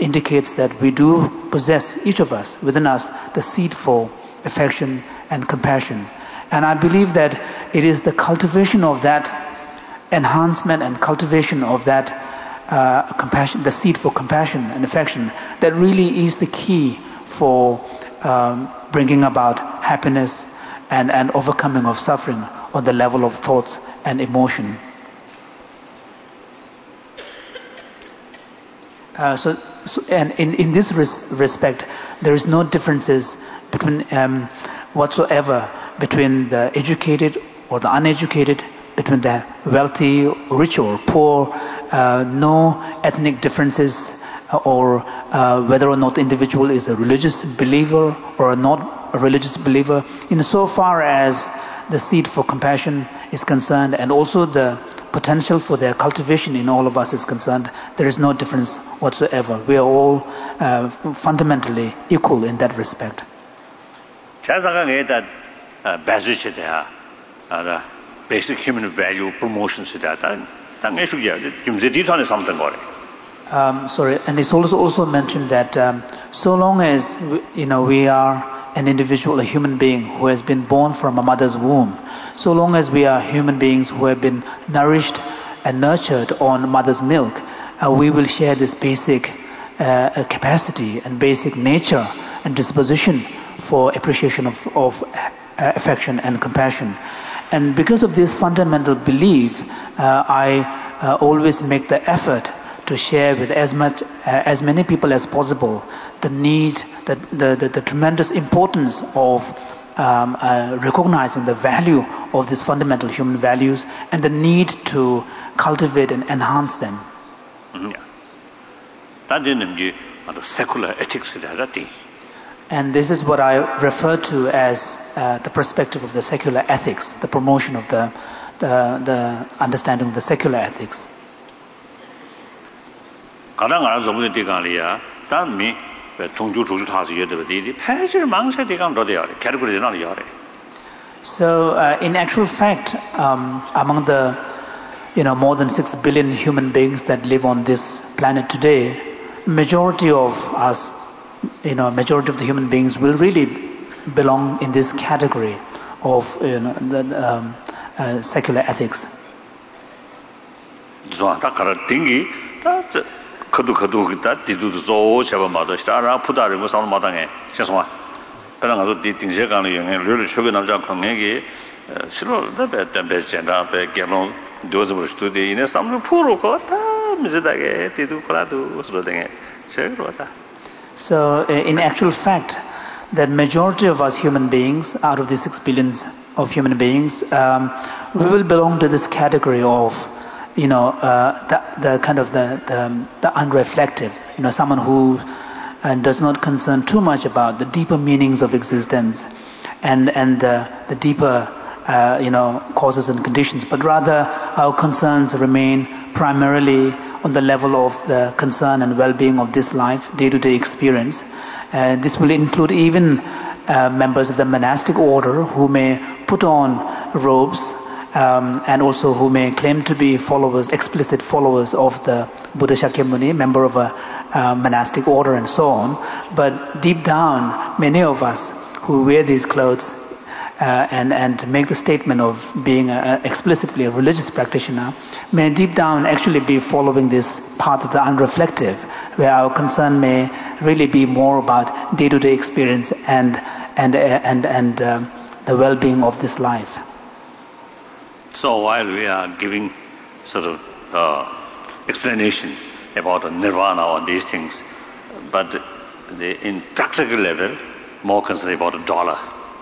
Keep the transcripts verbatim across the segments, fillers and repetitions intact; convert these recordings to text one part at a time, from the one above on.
indicates that we do possess, each of us, within us, the seed for affection and compassion. And I believe that it is the cultivation of that enhancement and cultivation of that uh, compassion, the seed for compassion and affection, that really is the key for um, bringing about happiness and, and overcoming of suffering on the level of thoughts and emotion. Uh, so, so, and in, in this res- respect, there is no differences between um, whatsoever between the educated or the uneducated, between the wealthy, rich or poor, uh, no ethnic differences, or uh, whether or not the individual is a religious believer or not a religious believer. In so far as the seed for compassion is concerned, and also the potential for their cultivation in all of us is concerned, there is no difference whatsoever. We are all uh, fundamentally equal in that respect. that basic human value promotion um, sorry, and it's also also mentioned that um, so long as you know we are an individual, a human being who has been born from a mother's womb, so long as we are human beings who have been nourished and nurtured on mother's milk, uh, we will share this basic uh, capacity and basic nature and disposition for appreciation of, of uh, affection and compassion. And because of this fundamental belief, uh, I uh, always make the effort to share with as much, uh, as many people as possible the need, the, the, the, the tremendous importance of um, uh, recognizing the value of these fundamental human values and the need to cultivate and enhance them. Mm-hmm. Secular ethics. And this is what I refer to as uh, the perspective of the secular ethics, the promotion of the, the, the understanding of the secular ethics. So, uh, in actual fact, um, among the you know more than six billion human beings that live on this planet today, majority of us, you know, majority of the human beings will really belong in this category of you know the um, uh, secular ethics. 그도 그도 그다 디두도 저 제발 스타라 푸다르고 사는 마당에 죄송아 그런 것도 디 딩제간의 영향 류를 최근 남자 관계기 싫어다 배배젠다 배게로 도즈버 스튜디오에 삼루 푸르고 다 미즈다게 디두 그라도 그러더니 제로다. So in actual fact, that majority of us human beings, out of the six billions of human beings, um, we will belong to this category of you know, uh, the, the kind of the, the, the unreflective, you know, someone who uh, does not concern too much about the deeper meanings of existence and, and the, the deeper, uh, you know, causes and conditions, but rather our concerns remain primarily on the level of the concern and well-being of this life, day-to-day experience. Uh, this will include even uh, members of the monastic order who may put on robes Um, and also who may claim to be followers, explicit followers of the Buddha Shakyamuni, member of a uh, monastic order and so on. But deep down, many of us who wear these clothes uh, and, and make the statement of being a, a explicitly a religious practitioner, may deep down actually be following this path of the unreflective, where our concern may really be more about day-to-day experience and, and, and, and um, the well-being of this life. So while we are giving sort of uh, explanation about nirvana or these things, but the, in practical level, more concerned about a dollar.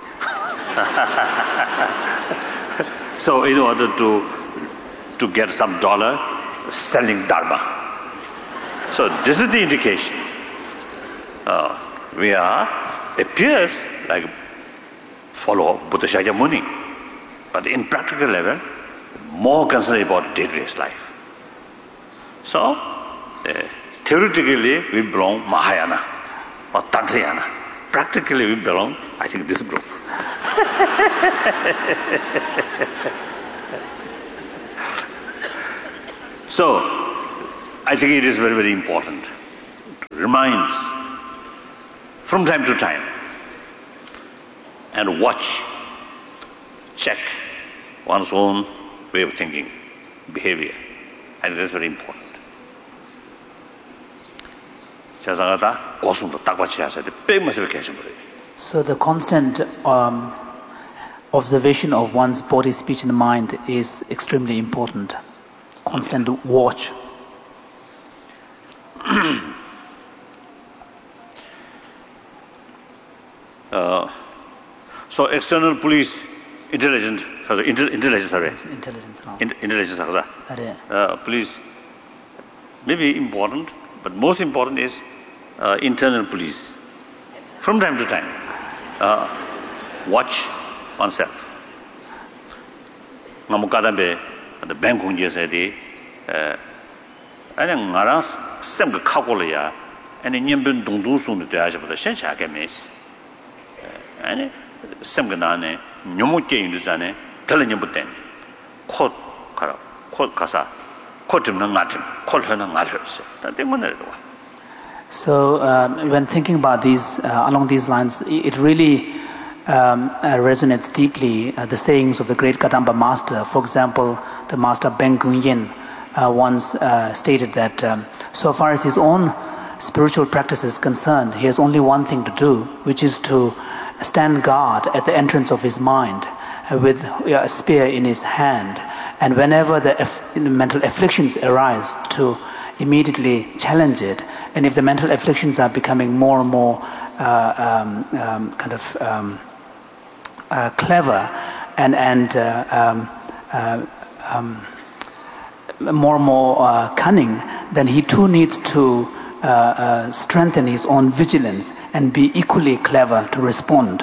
So in order to to get some dollar, selling dharma. So this is the indication. Uh, we are appears like follow Buddha Shakyamuni. But in practical level, more concerned about day-to-day life. So, uh, theoretically, we belong Mahayana or Tantrayana. Practically, we belong, I think, this group. So, I think it is very, very important to reminds from time to time and watch, check one's own way of thinking, behavior. And that's very important. So the constant um, observation of one's body, speech and mind is extremely important. Constant watch. uh, so external police, intelligence, sorry, intel, intelligence, sorry. Intelligence. No. In, intelligence, uh, police may be important, but most important is uh, internal police. From time to time, uh, watch oneself. Namukadambe, the bank on yes, I did. I think Naras sem Kakolia and in Yimbun don't do soon to Ash of the Shenshaka miss. And Semganane, Numuke in Luzane, telling you Buten, quote quote Casa, quote him Natim, quote her Nathers. So, um, when thinking about these, uh, along these lines, it really um, uh, resonates deeply uh, the sayings of the great Kadamba master. For example, the master Ben Gunyin uh, once uh, stated that um, so far as his own spiritual practice is concerned, he has only one thing to do, which is to stand guard at the entrance of his mind uh, with uh, a spear in his hand. And whenever the, aff- the mental afflictions arise, to immediately challenge it. And if the mental afflictions are becoming more and more uh, um, um, kind of um, uh, clever and and uh, um, uh, um, more and more uh, cunning, then he too needs to uh, uh, strengthen his own vigilance and be equally clever to respond.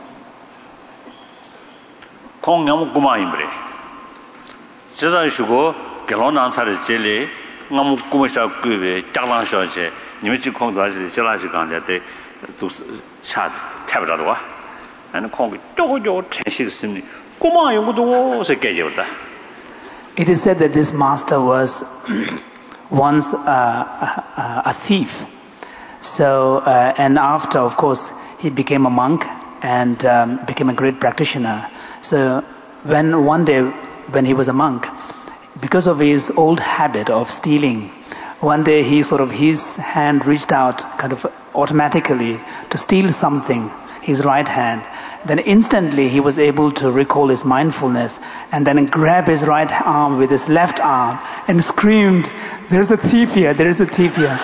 ngamu kumasha kuwe chaklang shoje nimchi khong dwa ji jela ji gang ja de du cha tabra lo and khong jo jo chenshi sim kuma yong do se ge jo da. It is said that this master was once uh, a, a thief. So uh, and after, of course, he became a monk and um, became a great practitioner. So when one day when he was a monk, because of his old habit of stealing, one day he sort of, his hand reached out kind of automatically to steal something, his right hand. Then instantly he was able to recall his mindfulness and then grab his right arm with his left arm and screamed, "There's a thief here, there's a thief here."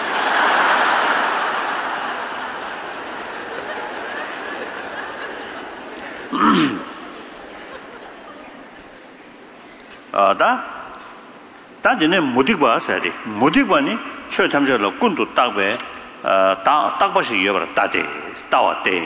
uh, that 다지네 무디바 사디 무디바니 최탐절로 군도 딱베 어딱 딱바시 여버 따데 따와데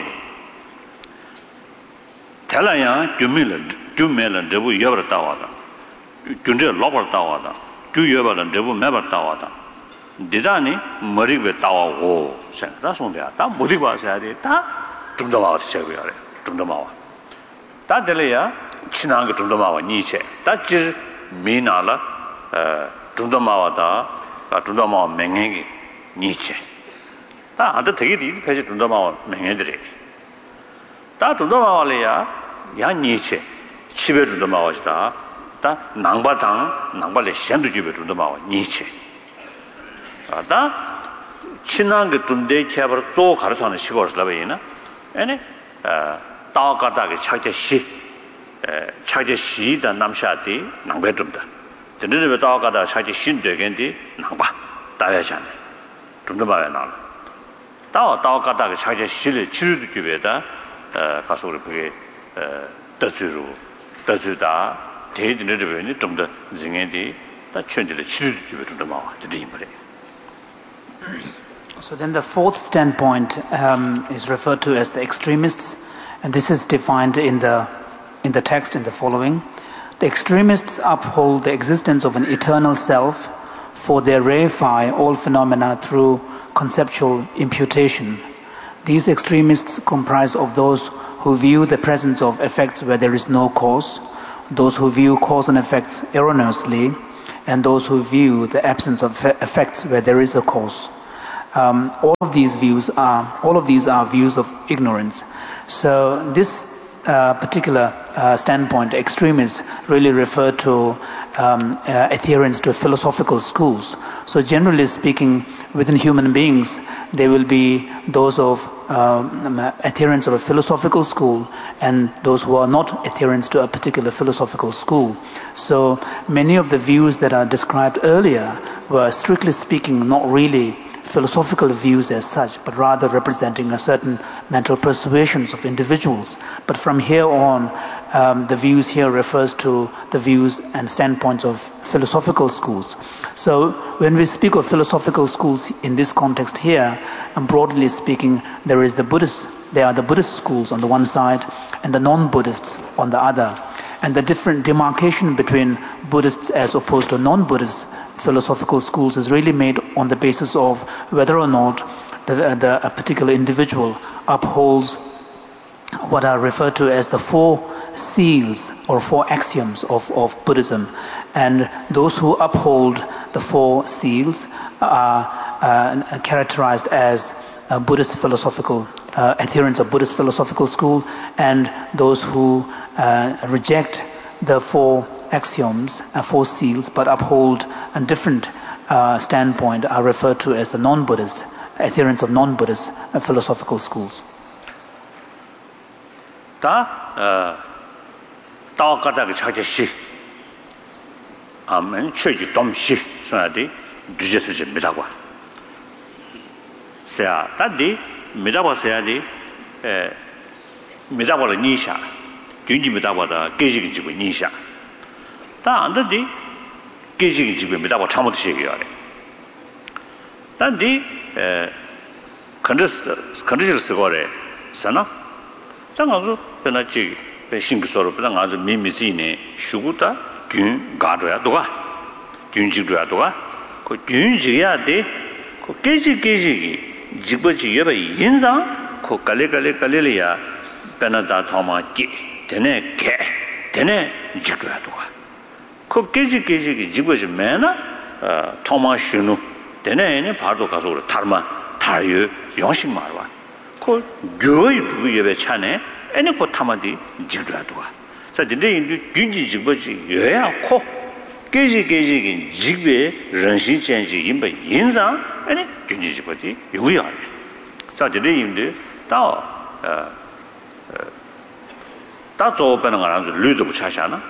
텔라야 주밀 주밀은 저부 여버 따와다 준저 로버 따와다 주 여버는 저부 매버 따와다 디다니 머리베 따와고 생다 손데야 다 무디바 사디 다 좀더 와서 세고야래 좀더 와와 다들이야 친한 거 좀더 와와 니체 다지 미나라 중도마와다 중도마와 맹행이 니체 다 아들 되게 이 패지 중도마와 맹행들이 다 중도마와래야 야 니체 집에 중도마와시다 다 낭바당 낭발의 현도 집에 중도마와 니체 아다 친한 그 중대 개발 조 가르쳐는 시골스라베이나 아니 어 따가다게 차제시 에 차제시다 남샤디 낭배좀다 전에는 따가다 차제 신되겠는데 낭바 따야잖아 좀더 봐야 나 따 따가다게 차제 시를 치료도 기회다 어 가서 우리 그게 어 더주로 더주다 대진을 되면 좀더 증행이 다 천지를 치료도 기회 좀더 나와 드리는 거래. So then the fourth standpoint um, is referred to as the extremists, and this is defined in the in the text in the following. The extremists uphold the existence of an eternal self, for they reify all phenomena through conceptual imputation. These extremists comprise of those who view the presence of effects where there is no cause, those who view cause and effects erroneously, and those who view the absence of effects where there is a cause. um, all of these views are all of these are views of ignorance. So this uh, particular uh, standpoint, extremists really refer to um, uh, adherence to philosophical schools. So generally speaking, within human beings, there will be those of um, adherents of a philosophical school and those who are not adherents to a particular philosophical school. So many of the views that are described earlier were, strictly speaking, not really philosophical views as such, but rather representing a certain mental persuasions of individuals. But from here on, um, the views here refers to the views and standpoints of philosophical schools. So when we speak of philosophical schools in this context here, and broadly speaking, there is the Buddhists, there are the Buddhist schools on the one side and the non-Buddhists on the other. And the different demarcation between Buddhists as opposed to non-Buddhist philosophical schools is really made on the basis of whether or not the, the, a particular individual upholds what are referred to as the four seals or four axioms of, of Buddhism. And those who uphold the four seals are uh, characterized as uh, Buddhist philosophical uh, adherents of Buddhist philosophical school, and those who uh, reject the four axioms, uh, four seals, but uphold a different uh, standpoint are referred to as the non-Buddhist, adherents of non-Buddhist uh, philosophical schools. Da, da kata ke chakje shi, amen chöji dom shi, suna di duje suje midagwa. Seya, da di midagwa seya di midagwa la nisha, gyunji midagwa da geji ki jibu nisha. Da anda di geji ki jibu midagwa chamudu shi yore. Da di kanzhi sigore sana, da ngazu pena chigi pe shingi soro pena ngazu mi mi zi ne shugu da gyun ga zhoya duga, gyun jig zhoya duga. Ko gyun jig ya de, ko geji geji ki jigbo jig yeba yin zang, ko kali kali kali li ya pena da thoma ki, tene ke, tene jig zhoya duga. Ko geji geji ki jigbo jig me na thoma shunu, tene ene pardo kaso ura tarma, taryu yongshik marwa. Ko gyoi dhugu yebe chane, ene ko tamadi jigdwa duwa. Sa dinde indu gyunji jigbo jig yoya ko, geji geji gin jigbe rangshin chenji yinba yinzang, ene gyunji jigbo jig yoya. Sa dinde indu dao, da zo bena nga ranzu lu zubu chasha na.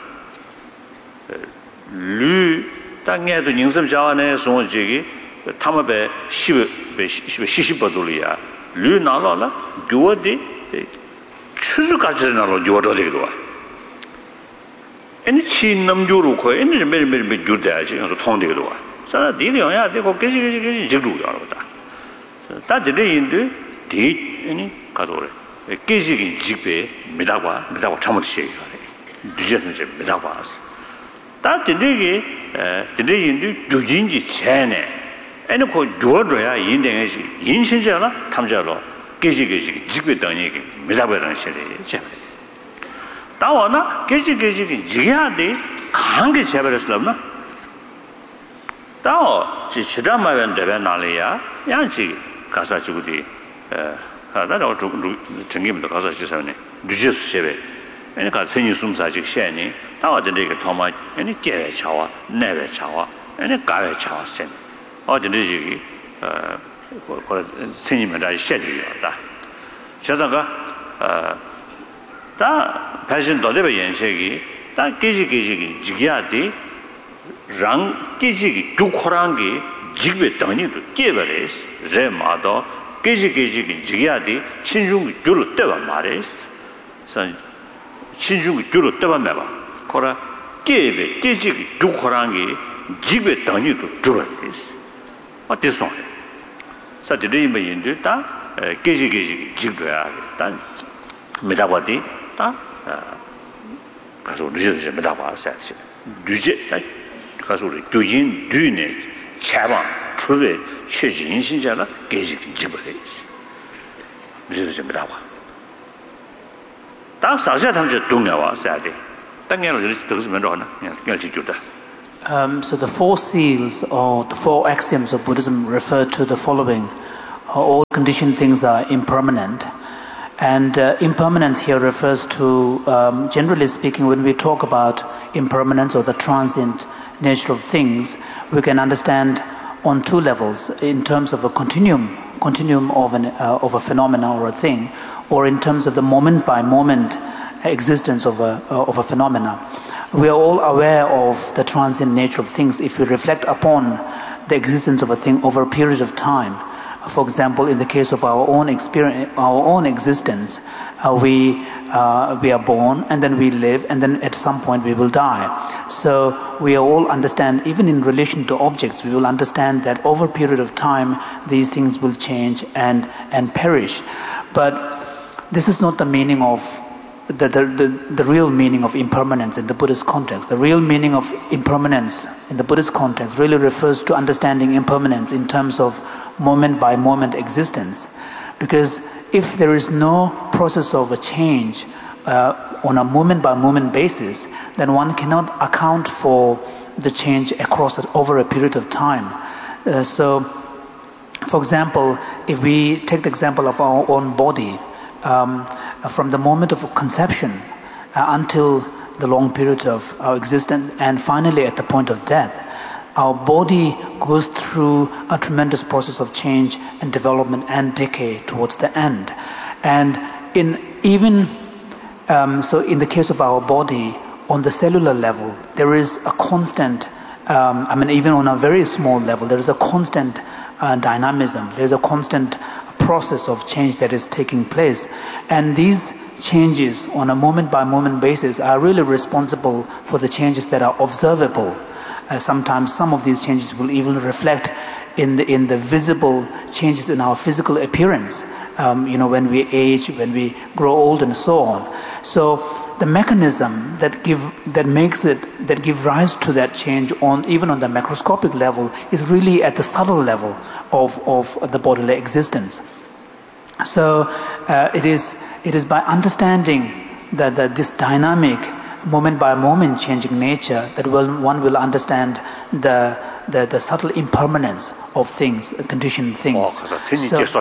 Lu, da ngay du ningsam jawa ne songo jigi, tamabe shibe shishibaduli lu nalo la gyuwa di chuzu kachiri nalo gyuwa dhodige duwa. Eni chi nam gyuru ko eni meri meri meri gyur daya chi yansu thong dige duwa. Sana dili yon ya di ko geji geji geji jigru yaro da. Da dili yindu di eni kazore geji geji jigbe midagwa midagwa chamuti shegi yore. Duje sunje midagwa as. Da dili ki dili yindu gyujinji chene ene ko gyodroya yindenge shi yinshinjala tamjalo geji geji jigbe dangye ki midabwe shele chebe. Dawa na geji geji ki jigya 강하게 제발했을랍나 다오 지 지담마면 되면 나리야 양지 가사 주고디 에 하다가 정기부터 가사 주사네 뉴저스 제베 그러니까 생이 숨사직 시에니 다와들에게 도마 아니 깨에 차와 내외 차와 아니 가외 차와선 어디든지 어 생이면 다 시에리요다 제가가 어다 패션 도대비 연색이 다 계지 계지 지기야디 랑 계지 두코랑기 지배 당니도 깨버레스 제마도 계지 계지 지기야디 친중 줄을 때와 말레스 선 친중 줄을 때와 매봐 코라 깨베 계지 두코랑기 지배 당니도 줄어레스 어때서 사들이 인도 다 계지 계지 지도야 단 메다바디 다 가서 늦어서 메다바서 늦게 가서 교인 뒤에 차방 초대 최진 신자가 계지 지버레스 늦어서 메다바 다 사자 탐제 동네와 사대 당연히 저기서 면도하나 그냥 지도다. Um, so the four seals or the four axioms of Buddhism refer to the following. all conditioned things are impermanent. And uh, impermanence here refers to, um, generally speaking, when we talk about impermanence or the transient nature of things, we can understand on two levels, in terms of a continuum, continuum of, an, uh, of a phenomena or a thing, or in terms of the moment-by-moment existence of a, uh, of a phenomena. We are all aware of the transient nature of things if we reflect upon the existence of a thing over a period of time. For example, in the case of our own experience, our own existence, uh, we uh, we are born and then we live and then at some point we will die. So we all understand, even in relation to objects, we will understand that over a period of time these things will change and and perish. But this is not the meaning of the the, the, the real meaning of impermanence in the Buddhist context. The real meaning of impermanence in the Buddhist context really refers to understanding impermanence in terms of moment by moment existence, because if there is no process of a change uh, on a moment by moment basis, then one cannot account for the change across over a period of time. Uh, so, for example, if we take the example of our own body, um, from the moment of conception uh, until the long period of our existence, and finally at the point of death, our body goes through a tremendous process of change and development and decay towards the end. And in even um, so, in the case of our body, on the cellular level, there is a constant. Um, I mean, even on a very small level, there is a constant uh, dynamism. There is a constant process of change that is taking place, and these changes on a moment-by-moment basis are really responsible for the changes that are observable. Uh, sometimes some of these changes will even reflect in the in the visible changes in our physical appearance. Um, you know, when we age, when we grow old, and so on. So the mechanism that give that makes it that give rise to that change on even on the macroscopic level is really at the subtle level of of the bodily existence. So uh, it is it is by understanding that, that this dynamic, moment by moment changing nature, that will, one will understand the, the the subtle impermanence of things, conditioned things. So,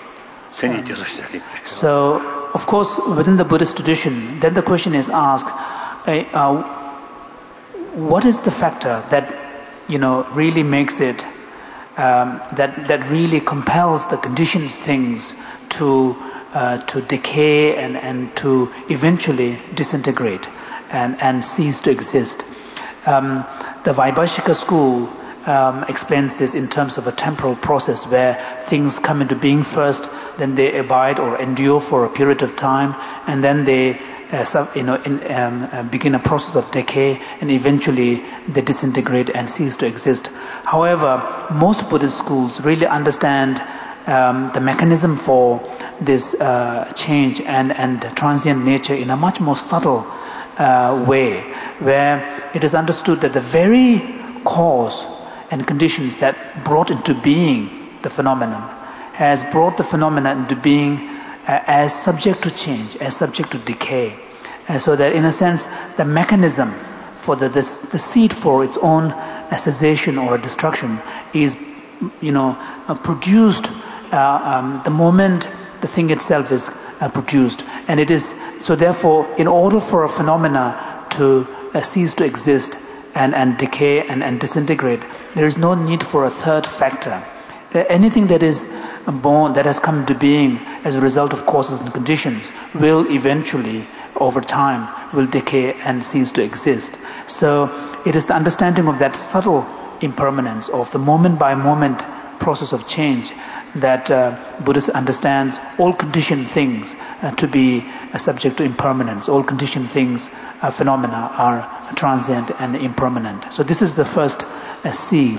so of course, within the Buddhist tradition, then the question is asked: uh, uh, what is the factor that you know really makes it um, that that really compels the conditioned things to uh, to decay and and to eventually disintegrate and, and cease to exist? Um, the Vaibhashika school um, explains this in terms of a temporal process where things come into being first, then they abide or endure for a period of time, and then they uh, sub, you know, in, um, uh, begin a process of decay, and eventually they disintegrate and cease to exist. However, most Buddhist schools really understand um, the mechanism for this uh, change and, and transient nature in a much more subtle Uh, way, where it is understood that the very cause and conditions that brought into being the phenomenon has brought the phenomenon into being uh, as subject to change, as subject to decay. Uh, so that in a sense, the mechanism for the, this, the seed for its own uh, cessation or destruction is, you know, uh, produced uh, um, the moment the thing itself is uh, produced. And it is, so therefore, in order for a phenomena to uh, cease to exist and, and decay and, and disintegrate, there is no need for a third factor. Uh, anything that is born, that has come into being as a result of causes and conditions, will eventually, over time, will decay and cease to exist. So it is the understanding of that subtle impermanence, of the moment-by-moment process of change, that uh, Buddhist understands all conditioned things uh, to be uh, subject to impermanence. All conditioned things, uh, phenomena, are transient and impermanent. So this is the first uh, seal.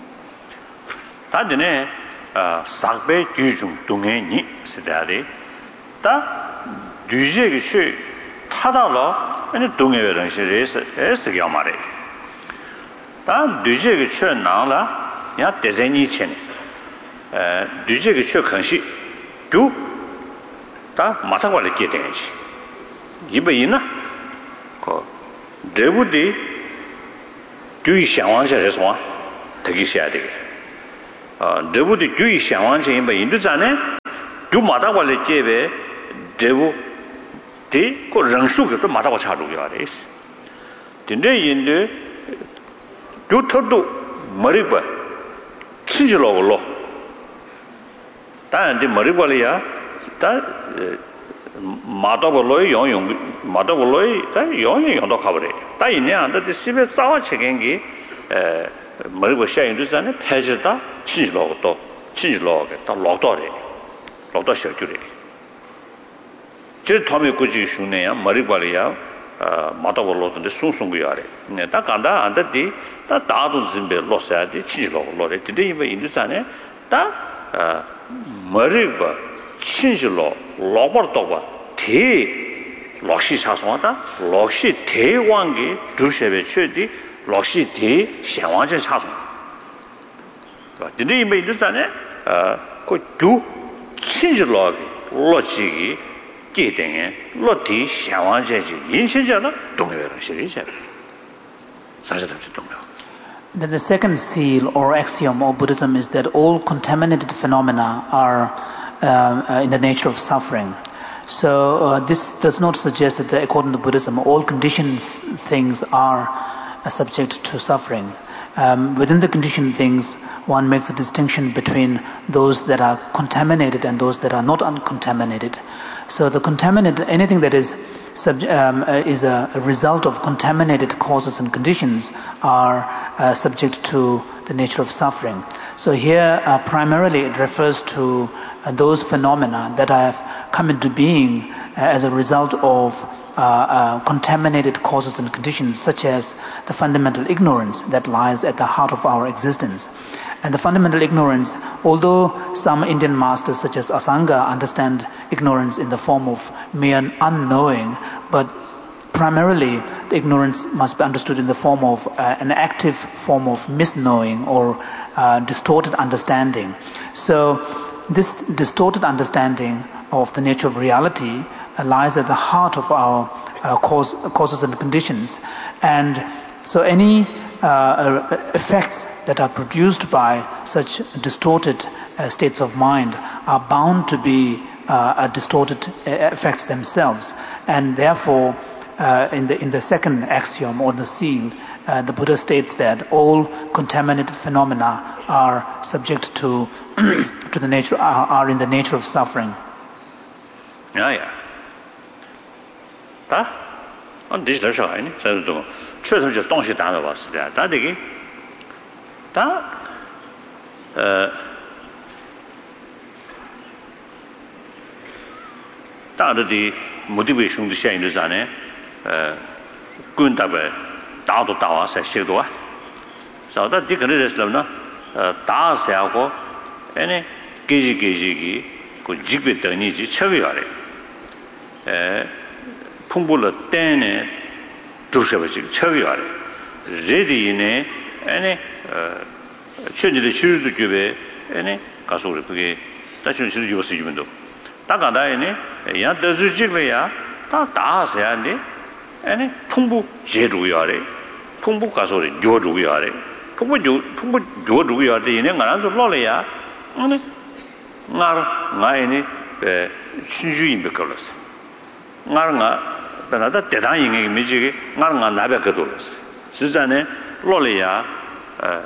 Tadine sakbe gyujung dunghe ni sidari ta duje gichu tadalo ene dunghe verang shires es gyamare ta duje gichu nala ya dezeni chen duje gichu kanshi gyu ta matangwale ge denji ibe ina ko debudi gyu xiangwang xia reswa tegi xia de 데부디 규이 상황적인 바 인도잖아요. 규 마다 관리 제베 데부 데고 랑수가 또 마다고 차루기가 돼있어. 근데 인도 규터도 머리가 친절하고로 다른데 머리 관리야 다 마다벌로이 영용 마다벌로이 다 영용 영도 가버려. 다 있네 안데 집에 싸워 책임기 에 머리가 샤인도잖아요. 패지다 친절하고 또 친절하게 다 록도래. 록도 셔규래. 제 다음에 그지 슈네야 머리 관리야 아 마다벌로던데 숭숭구야래. 네, 다 간다 안데디 다 다도 짐베 로사디 친절하고 로래. 근데 이거 인도잖아요. 다 아, 머리가 친절로 로버토가 대 록시 차송하다 록시 대왕기 두셰베 최디 록시 대 상황제 차송 근데 이 메이드산에 아그두 친절로 로지기 계등에 로디 상황제지 인신자나 동의를 시리죠 사실은 동의 Then the second seal or axiom of Buddhism is that all contaminated phenomena are uh, uh, in the nature of suffering. So uh, this does not suggest that the, according to Buddhism, all conditioned f- things are uh, subject to suffering. Um, within the conditioned things, one makes a distinction between those that are contaminated and those that are not uncontaminated. So the contaminated, anything that is Sub, um, uh, is a, a result of contaminated causes and conditions are uh, subject to the nature of suffering. So here uh, primarily it refers to uh, those phenomena that have come into being uh, as a result of uh, uh, contaminated causes and conditions, such as the fundamental ignorance that lies at the heart of our existence. And the fundamental ignorance, although some Indian masters such as Asanga understand ignorance in the form of mere unknowing, but primarily the ignorance must be understood in the form of uh, an active form of misknowing or uh, distorted understanding. So this distorted understanding of the nature of reality uh, lies at the heart of our uh, cause, causes and conditions. And so any uh, effects that are produced by such distorted uh, states of mind are bound to be uh, distorted effects themselves. And therefore, uh, in the in the second axiom or the seal, uh, the Buddha states that all contaminated phenomena are subject to to the nature are, are in the nature of suffering. Yeah, yeah. Da, on this there's a ne, so do. 确实就东西当然吧是的，但这个，但呃，大的的目的为兄弟相应的啥呢？呃，滚大呗，大都大瓦才写多啊，少的这个的是呢，呃，大小个，哎呢，给几给几个，个几个等你去吃个嘞，呃，碰不了单呢。 조세버지 처리하래. 레디네 아니 어 현재의 치료도 교배 아니 가서 우리 그게 다시 치료 주어서 주면도 다가다에네 야 더주직래야 다 다하세야네 아니 풍부 제루야래 풍부 가서 우리 요루야래 풍부 요 풍부 요루야래 얘네 가는 좀 놀래야 아니 나 나이니 에 신주인 백걸었어 나가 나다 대단히 얘기 미지게 나는 안 나베 그돌었어.实际上呢 로리야 어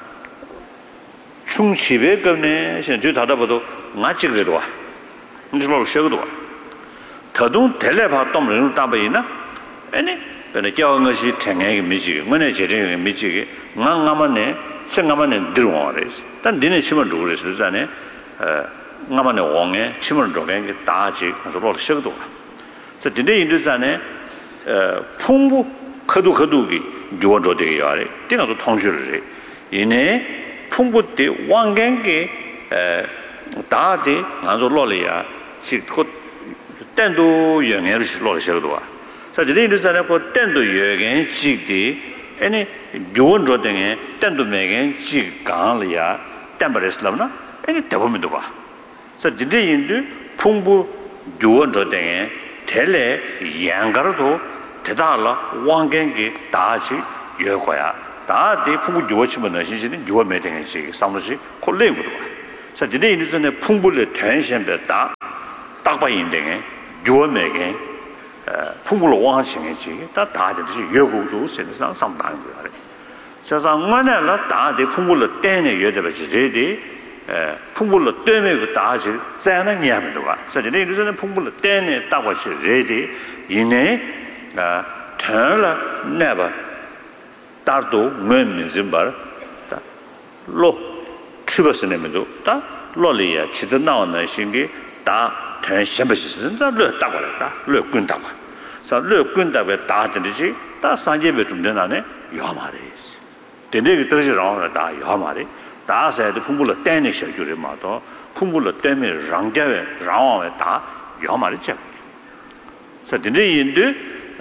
충치베 겁네 현재 다다보도 맞지 그래도 와. 이제 로 쉬어도 와. 더동 텔레바 똥을 따버이나 아니 근데 겨운 것이 생애의 미지게 뭐네 제정의 미지게 나가만네 생가만네 들어와래서 단 니네 심을 두고 그래서实际上呢 어 나만네 왕에 침을 dro게 다지 그래서 로 쉬어도 와. 저 근데 인도산에 어 풍부 거두 거두기 요원도 되게 야래 띵아도 통주를 이네 풍부 때 왕gen게 에 다데 나저 로리야 시고 땐도 영향을 실로 실도 와 사실 인도산에 그 땐도 여gen 지디 아니 요원도 되게 땐도 매gen 지 강리야 땜버스라나 아니 대범도 봐 사실 인도 풍부 요원도 되게 텔레 양가로도 대다라 왕gen게 다지 여거야 다디 풍부 요치면 신신은 요매되는지 상무시 콜레고도 자, 이제 이제는 풍불의 대신배다 딱바인데 요매게 풍불로 왕하시겠지. 다 다들이 여고도 세상 상당한 거야. 세상 안에라 다들 풍불로 때내 여대버지 레디 풍불로 때내 그 다지 자는 이야기도 봐. 그래서 이제 이제는 풍불로 때내 딱바시 레디 이내 아 털라 네버 따도 면 짐바 로 트버스네면도 다 로리야 치드 나오는 신기 다 대신버시는 다르 따고랬다 르꾼다고 서 르꾼다고 다든지 다 산제베 좀 되나네 요마레스 데네기 더지랑 다 요마레 다세도 풍불로 떼네 셔주리 마도 풍불로 떼면 랑자에 랑와에 다 요마레 쳐 서 데네 인데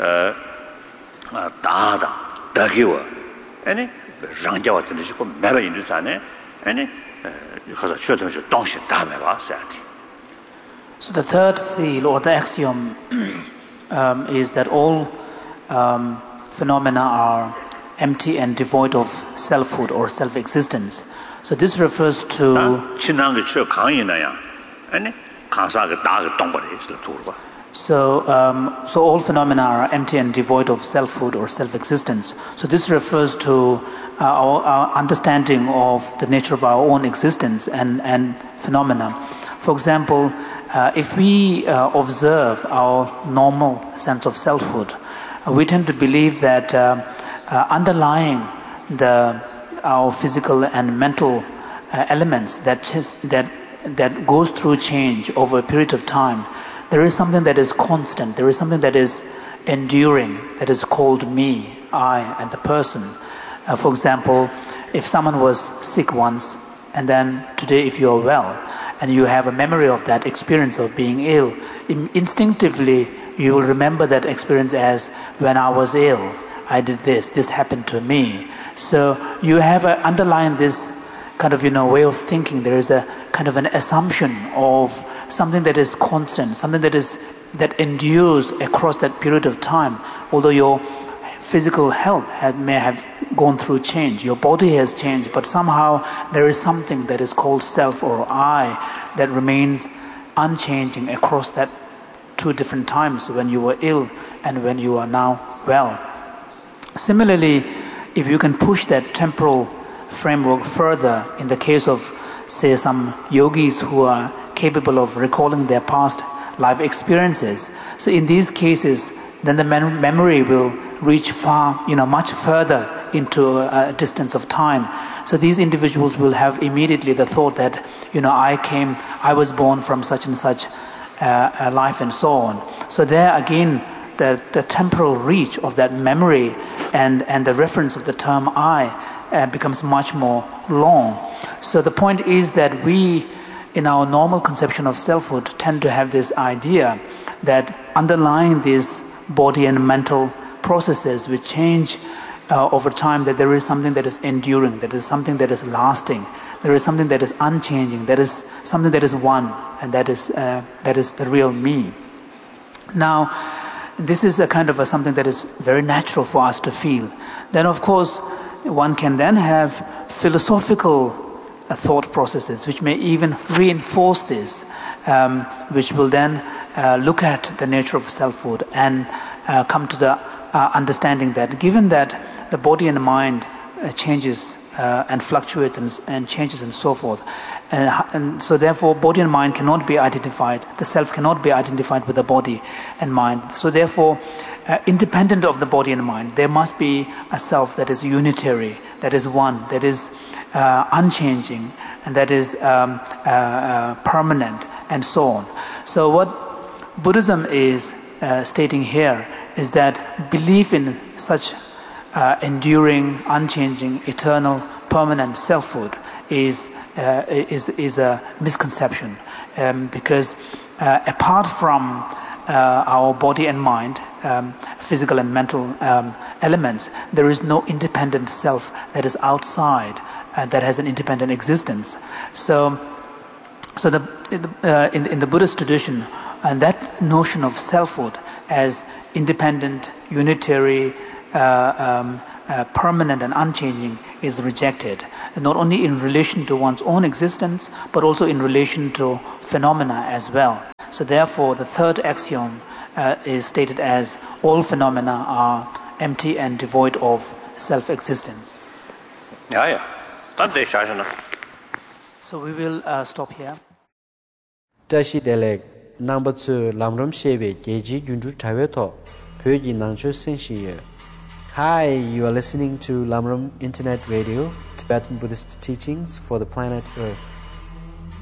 어 다다 다기와 아니 랑자와 들으시고 매바 인도산에 아니 가서 최선을 동시 다음에 와서야지. So the third seal or the axiom um, is that all um, phenomena are empty and devoid of selfhood or self-existence. So this refers to 친한게 저 강이나야 아니 강사가 다가 동거리 있을 두르바. So, um, so all phenomena are empty and devoid of selfhood or self-existence. So this refers to uh, our, our understanding of the nature of our own existence and, and phenomena. For example, uh, if we uh, observe our normal sense of selfhood, uh, we tend to believe that uh, uh, underlying the our physical and mental uh, elements that just, that that goes through change over a period of time, there is something that is constant, there is something that is enduring, that is called me, I, and the person. Uh, for example, if someone was sick once, and then today if you are well, and you have a memory of that experience of being ill, in, instinctively you will remember that experience as, when I was ill, I did this, this happened to me. So you have a, underlying this kind of, you know, way of thinking. There is a kind of an assumption of something that is constant, something that is that endures across that period of time. Although your physical health had, may have gone through change, your body has changed, but somehow there is something that is called self or I that remains unchanging across that two different times, when you were ill and when you are now well. Similarly, if you can push that temporal framework further, in the case of, say, some yogis who are capable of recalling their past life experiences. So in these cases, then the mem- memory will reach far, you know, much further into a, a distance of time. So these individuals will have immediately the thought that, you know, I came, I was born from such and such uh, a life and so on. So there again, the, the temporal reach of that memory and, and the reference of the term I uh, becomes much more long. So the point is that we, in our normal conception of selfhood, tend to have this idea that underlying these body and mental processes which change uh, over time, that there is something that is enduring, that is something that is lasting, there is something that is unchanging, that is something that is one, and that is uh, that is the real me. Now, this is a kind of a something that is very natural for us to feel. Then, of course, one can then have philosophical uh, thought processes which may even reinforce this, um, which will then uh, look at the nature of selfhood and uh, come to the uh, understanding that given that the body and mind uh, changes uh, and fluctuates and, and changes and so forth, and, and so therefore body and mind cannot be identified, the self cannot be identified with the body and mind. So therefore, uh, independent of the body and mind, there must be a self that is unitary, that is one, that is uh, unchanging, and that is um, uh, uh, permanent, and so on. So what Buddhism is uh, stating here is that belief in such uh, enduring, unchanging, eternal, permanent selfhood is uh, is is a misconception, um, because uh, apart from uh, our body and mind, um, physical and mental um, elements, there is no independent self that is outside, uh, that has an independent existence. So, so the uh, in in the Buddhist tradition, and that notion of selfhood as independent, unitary, uh, um, uh, permanent and unchanging is rejected. not only in relation to one's own existence, but also in relation to phenomena as well. So therefore, the third axiom uh, is stated as all phenomena are empty and devoid of self-existence. Yeah, yeah. So we will uh, stop here. Tashi Delek, number two, Lamram Shebe, Geji Jundu Taveto, Pyoji Nangcho Senshiye. Hi, you are listening to Lamram Internet Radio, Tibetan Buddhist teachings for the planet Earth.